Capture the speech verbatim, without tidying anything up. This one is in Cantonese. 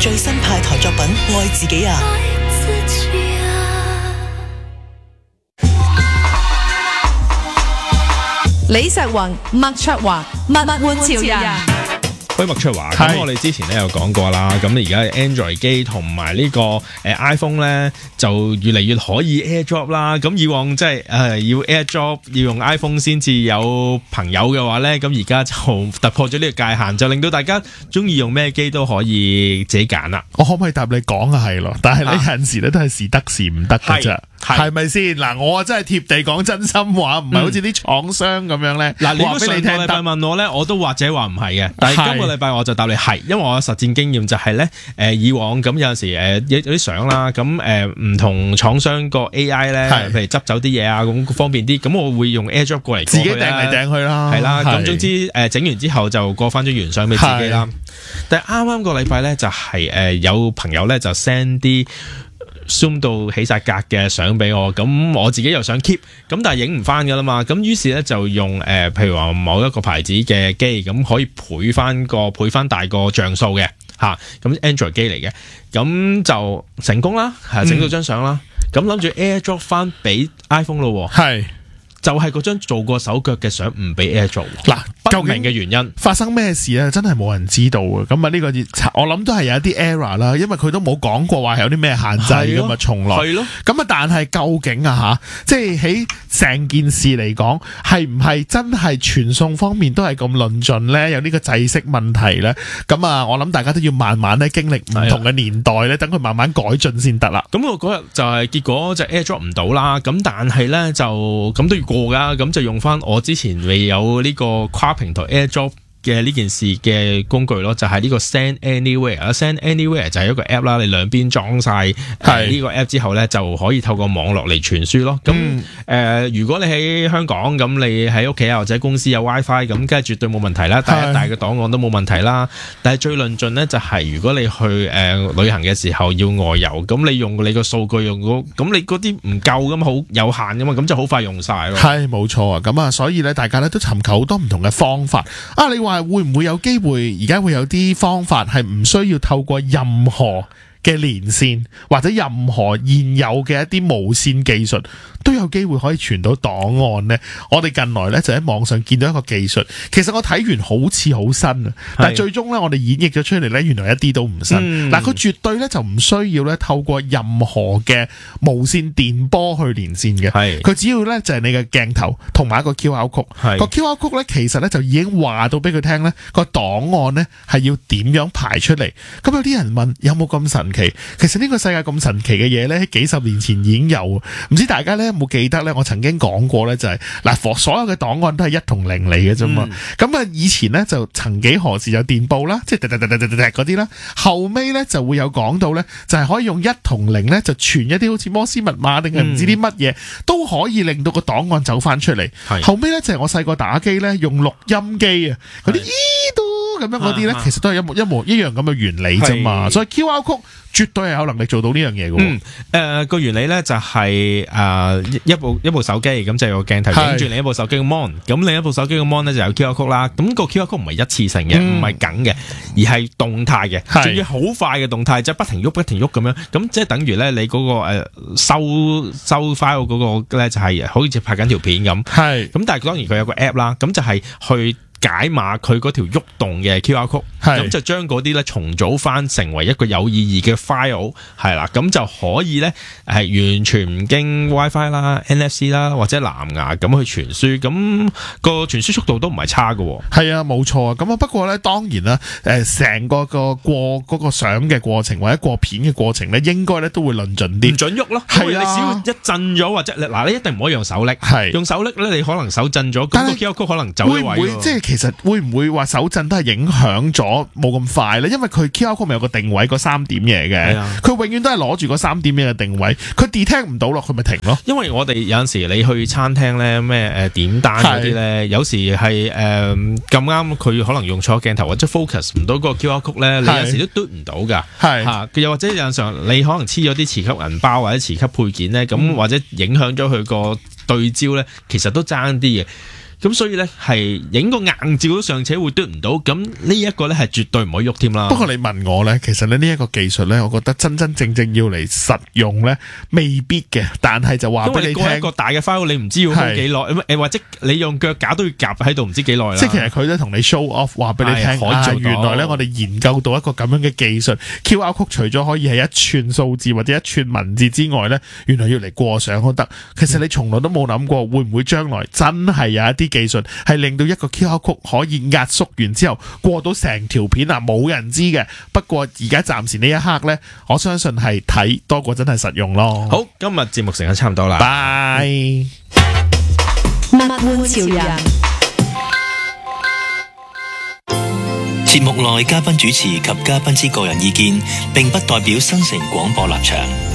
最新派台作品《愛自己啊》。 李石宏、麥卓華、物玩潮人。 喂，麥卓華，咁我哋之前咧有講過啦，咁而家 Android 機同埋呢個誒 iPhone 咧就越嚟越可以 AirDrop 啦。咁以往即係誒要 AirDrop 要用 iPhone 先至有朋友嘅話咧，咁而家就突破咗呢個界限，就令到大家中意用咩機都可以自己揀啦。 我可唔可以答你講啊？係咯，但係你有陣時咧都係時得時唔得嘅啫。係咪先？嗱，我真係貼地講真心話，唔係好似啲廠商咁樣咧。嗱、嗯，你都上個禮拜問我咧，我都或者話唔係嘅，但係今個禮拜我就答你係，因為我有實戰經驗就係咧，誒以往咁有陣時誒有有啲相啦，咁誒唔同廠商個 A I 咧，譬如執走啲嘢啊，咁方便啲，咁我會用 AirDrop 過嚟，自己掟嚟掟去啦，係啦，咁總之誒整完之後就過翻咗原相俾自己啦。但係啱啱個禮拜咧就係誒有朋友咧就 send 啲zoom 到起晒格嘅相俾我，咁我自己又想 keep， 咁但係影唔翻噶啦嘛，咁於是咧就用誒、呃，譬如話某一個牌子嘅機，咁可以倍翻個倍翻大個像素嘅吓，咁 Android 機嚟嘅，咁就成功啦，係整到張相啦，咁諗住 AirDrop 翻俾 iPhone 咯，係。就係嗰張做過手腳嘅相唔俾 AirDrop，嗱，不明嘅原因發生咩事咧？真係冇人知道嘅。咁啊呢個我諗都係有一啲 error 啦，因為佢都冇講過話有啲咩限制噶嘛，從來係咯。咁啊，但係究竟啊吓，即係喺成件事嚟講，係唔係真係傳送方面都係咁論盡咧？有呢個制式問題咧？咁啊，我諗大家都要慢慢咧經歷唔同嘅年代咧，等佢慢慢改進先得啦。咁我嗰日就係結果就 AirDrop 唔到啦。咁但係咧就咁都要過噶，咁就用翻我之前未有呢個跨平台 AirDrop 嘅呢件事嘅工具咯，就係、是、呢個 Send Anywhere。Send Anywhere 就係一個 app 啦，你兩邊裝晒呢個 app 之後咧，就可以透過網絡嚟傳輸咯。咁誒、嗯呃，如果你喺香港，咁你喺屋企啊或者公司有 WiFi，咁梗係絕對冇問題啦，帶一帶嘅檔案都冇問題啦。但係最論盡咧，就係、是、如果你去誒、呃、旅行嘅時候要外遊，咁你用你個數據用嗰，咁你嗰啲唔夠咁好有限噶嘛，咁就好快用晒咯。係冇錯啊，咁啊，所以咧，大家咧都尋求好多唔同嘅方法啊，你話會唔會有機會而家會有啲方法係唔需要透過任何嘅連線或者任何現有嘅一啲無線技術都有機會可以傳到檔案呢？我哋近來呢就喺網上見到一個技術，其實我睇完好似好新啊，但係最終呢，我哋演繹咗出嚟呢，原來一啲都唔新。嗱、嗯，佢絕對呢就唔需要呢透過任何嘅無線電波去連線嘅，佢只要呢就係你嘅鏡頭同埋一個 Q R code，個 Q R code 呢其實呢就已經話到俾佢聽呢個檔案呢係要點樣排出嚟。咁有啲人問有冇咁神奇？其實呢個世界咁神奇嘅嘢呢，喺幾十年前已經有，唔知大家呢有冇記得呢？我曾經講過呢，就係、是、嗱，所有嘅檔案都係一同零嚟嘅啫嘛。咁、嗯、啊，以前呢就曾幾何時有電報啦，即係嗰啲啦。後尾呢就會有講到呢，就係可以用一同零呢，就傳一啲好似摩斯密碼定係唔知啲乜嘢，都可以令到個檔案走翻出嚟。後尾呢就係我細個打機呢，用錄音機啊，嗰啲咦都咁樣嗰啲呢，其實都係一模一模一樣咁嘅原理啫嘛。所以 Q R code 絕對係有能力做到呢樣嘢嘅。嗯，誒、呃、個原理咧就係、是、誒、呃、一部一部手機咁就有個鏡頭影住另一部手機嘅 mon， 咁另一部手機嘅 mon 咧就有 Q R code 啦。咁個 Q R code 唔係一次性嘅，唔係梗嘅，而係動態嘅，仲要好快嘅動態，即係不停喐不停喐咁樣。咁即係等於咧你嗰、那個誒、呃、收收 file 嗰個咧就係好似拍緊條片咁。係，咁但係當然佢有個 app 啦，咁就係去解碼佢嗰條喐動嘅 Q R code， 咁就將嗰啲咧重組翻成為一個有意義嘅 file， 係啦，咁就可以咧係完全唔經 WiFi 啦、N F C 啦或者藍牙咁去傳輸，咁個傳輸速度都唔係差㗎。係啊，冇錯啊。咁啊，不過咧當然啦，誒成個個過嗰個相嘅過程或者過片嘅過程咧，應該咧都會論盡啲，唔準喐咯。係啊，你只要一震咗或者嗱，你一定唔可以用手拎，係用手拎咧，你可能手震咗，咁個 Q R code 可能走咗位。會唔會即係其實會唔會話手震都係影響咗冇咁快咧？因為佢 Q R code 咪有個定位嗰三點嘢嘅，佢永遠都係攞住嗰三點嘢嘅定位，佢 detect 唔到落，佢咪停咯。因為我哋有陣時你去餐廳咧，咩誒點單嗰啲咧，有時係誒咁啱佢可能用錯鏡頭或者 focus 唔到個 Q R code 咧，你有時都嘟唔到噶。係吓，又或者有陣時你可能黐咗啲磁吸銀包或者磁吸配件咧，咁、嗯、或者影響咗佢個對焦咧，其實都爭啲嘅。 咁所以咧係影個硬照都尚且會嘟唔到，咁呢一個咧係絕對唔可以喐添啦。 不過你問我咧，其實咧呢一個技術咧，我覺得真真正正要嚟實用咧，未必嘅。但係就話俾你聽， 因為你過一個大嘅 file，你唔知要開幾耐，誒或者你用腳架都要夾喺度，唔知幾耐啦。 即係其實佢都同你 show off， 話俾你聽，可以做。原來咧我哋研究到一個咁樣嘅技術 ，Q R code 除咗可以係一串數字或者一串文字之外咧，原來要嚟過相都得。其實你從來都冇諗過，會唔會將來真係有一啲技術係令到一個 Q R code 可以壓縮完之後過到成條片啊？冇人知嘅。不過而家暫時呢一刻咧，我相信係睇多過真係實用咯。 好，今日節目時間差唔多啦， 拜。 物玩潮人。 節目內嘉賓主持及嘉賓之個人意見，並不代表新城廣播立場。